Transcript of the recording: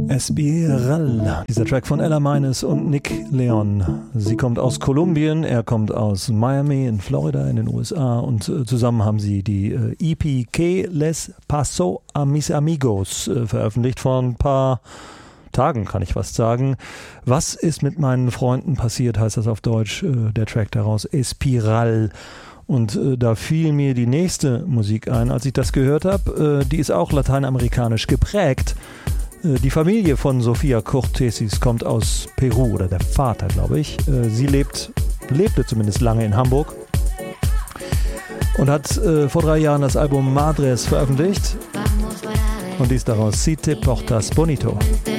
Espiral, dieser Track von Ella Meines und Nick Leon. Sie kommt aus Kolumbien, er kommt aus Miami in Florida in den USA und zusammen haben sie die EP Que les paso a mis amigos veröffentlicht vor ein paar Tagen, kann ich fast sagen. Was ist mit meinen Freunden passiert, heißt das auf Deutsch, der Track daraus, Espiral. Und da fiel mir die nächste Musik ein, als ich das gehört habe. Die ist auch lateinamerikanisch geprägt. Die Familie von Sofia Cortesis kommt aus Peru, oder der Vater, glaube ich. Sie lebte zumindest lange in Hamburg und hat vor 3 Jahren das Album Madres veröffentlicht. Und dies daraus Si te portas bonito.